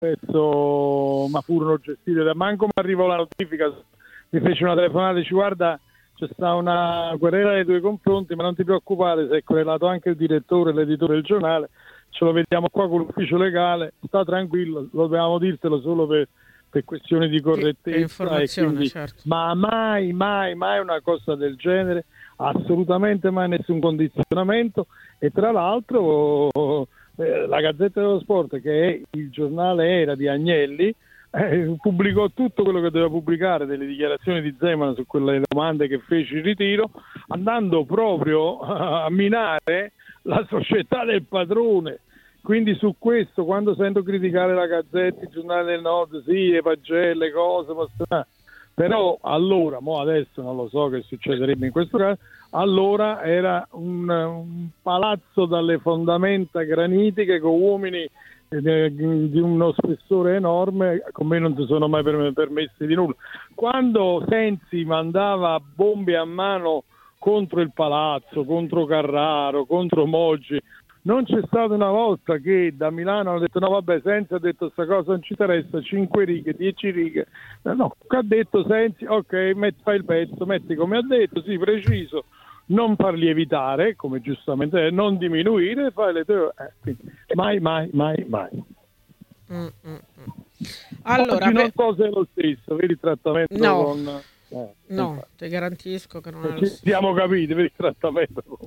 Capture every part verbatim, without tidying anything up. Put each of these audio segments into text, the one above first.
spesso ma furono gestite da manco mi arrivò la notifica, mi fece una telefonata e dice guarda c'è sta una querela nei tuoi confronti, ma non ti preoccupare, se è querelato anche il direttore, l'editore del giornale, ce lo vediamo qua con l'ufficio legale, sta tranquillo, lo dovevamo dirtelo solo per, per questioni di correttezza, e informazione, e quindi, certo. ma mai, mai, mai una cosa del genere, assolutamente mai nessun condizionamento. E tra l'altro eh, la Gazzetta dello Sport, che è il giornale era di Agnelli, eh, pubblicò tutto quello che doveva pubblicare delle dichiarazioni di Zeman su quelle domande che fece il ritiro, andando proprio a minare la società del padrone. Quindi su questo, quando sento criticare la Gazzetta, il giornale del Nord, sì, le pagelle, cose, posso... però allora, mo adesso non lo so che succederebbe in questo caso, allora era un, un palazzo dalle fondamenta granitiche con uomini eh, di uno spessore enorme, con me non si sono mai per, permessi di nulla. Quando Sensi mandava bombe a mano contro il palazzo, contro Carraro, contro Moggi, non c'è stata una volta che da Milano hanno detto no vabbè, Sensi ha detto sta cosa non ci interessa, cinque righe, dieci righe, no, ha detto Sensi, ok, metti, fai il pezzo, metti come ha detto, sì, preciso, non far lievitare, come giustamente è, non diminuire, fai le tue... Eh, quindi, mai, mai, mai, mai. Mm, mm, mm. Allora, oggi non beh... so se è lo stesso, vedi il trattamento no. con... Eh, no, ti garantisco che non è lo ci stesso. siamo capiti, vedi il trattamento con...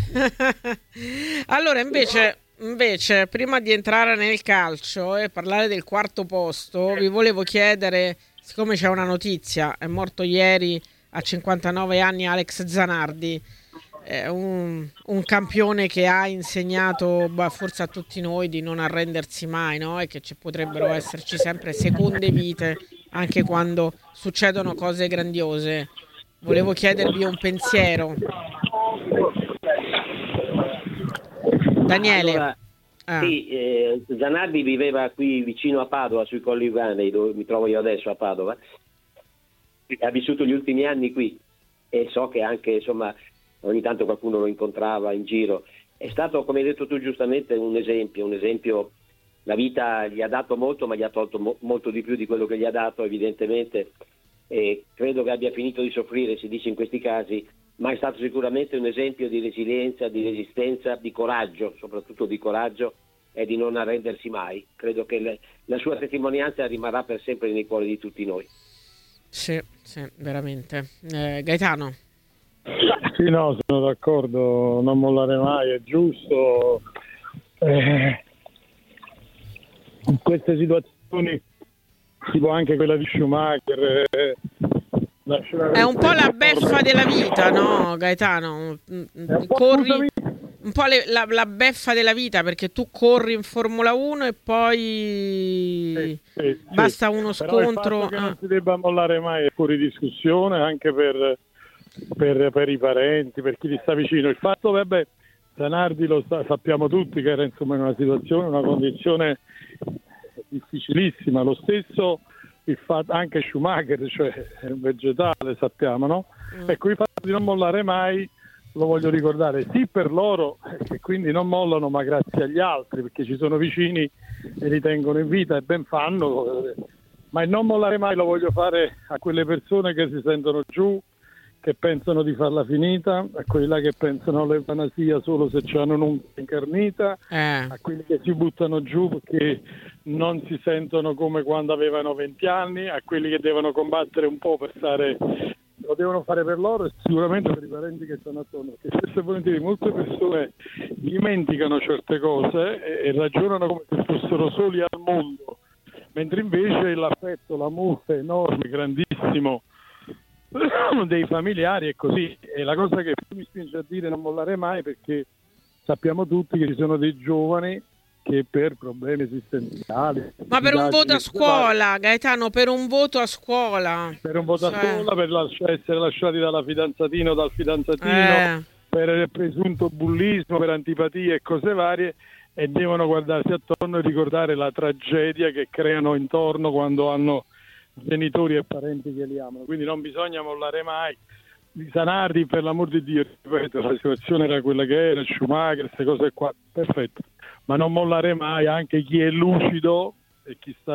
Eh. Allora, invece... Invece, prima di entrare nel calcio e parlare del quarto posto, vi volevo chiedere, siccome c'è una notizia, è morto ieri a cinquantanove anni Alex Zanardi, è un, un campione che ha insegnato bah, forse a tutti noi di non arrendersi mai, no? E che ci potrebbero esserci sempre seconde vite anche quando succedono cose grandiose. Volevo chiedervi un pensiero. Daniele. Allora, ah. sì, eh, Zanardi viveva qui vicino a Padova, sui Colli Euganei, dove mi trovo io adesso a Padova. Ha vissuto gli ultimi anni qui e so che anche, insomma, ogni tanto qualcuno lo incontrava in giro. È stato, come hai detto tu giustamente, un esempio, un esempio. La vita gli ha dato molto, ma gli ha tolto mo- molto di più di quello che gli ha dato, evidentemente. E credo che abbia finito di soffrire, si dice in questi casi, ma è stato sicuramente un esempio di resilienza, di resistenza, di coraggio, soprattutto di coraggio e di non arrendersi mai. Credo che le, la sua testimonianza rimarrà per sempre nei cuori di tutti noi. Sì, sì, veramente. Eh, Gaetano? Sì, no, sono d'accordo, non mollare mai, è giusto. Eh, in queste situazioni, tipo anche quella di Schumacher, eh, è un po' la beffa della vita, no, Gaetano? Un corri un po' le, la, la beffa della vita, perché tu corri in Formula uno e poi sì, sì, basta sì. uno Però scontro. il fatto che ah. non si debba mollare mai è fuori discussione, anche per, per, per i parenti, per chi ti sta vicino. Il fatto, vabbè, Zanardi lo sa, sappiamo tutti che era insomma in una situazione, una condizione difficilissima. Lo stesso il fatto, anche Schumacher, cioè è un vegetale, sappiamo, no? Mm. Ecco, il fatto di non mollare mai lo voglio ricordare, sì per loro, che quindi non mollano, ma grazie agli altri, perché ci sono vicini e li tengono in vita e ben fanno, ma il non mollare mai lo voglio fare a quelle persone che si sentono giù, che pensano di farla finita, a quelli là che pensano all'eutanasia solo se c'hanno un'unghia incarnita, eh. a quelli che si buttano giù perché non si sentono come quando avevano venti anni, a quelli che devono combattere un po' per stare, lo devono fare per loro e sicuramente per i parenti che sono attorno, perché spesso e volentieri molte persone dimenticano certe cose e, e ragionano come se fossero soli al mondo, mentre invece l'affetto, l'amore enorme, grandissimo dei familiari è così. E la cosa che più mi spinge a dire non mollare mai, perché sappiamo tutti che ci sono dei giovani che per problemi esistenziali, ma per un voto a scuola, Gaetano, per un voto a scuola per un voto cioè... a scuola, per lasci- essere lasciati dalla fidanzatina o dal fidanzatino, eh. per il presunto bullismo, per antipatie e cose varie, e devono guardarsi attorno e ricordare la tragedia che creano intorno quando hanno genitori e parenti che li amano. Quindi non bisogna mollare mai. Di Zanardi, per l'amor di Dio, ripeto, la situazione era quella che era, Schumacher, queste cose qua, perfetto, ma non mollare mai anche chi è lucido e chi sta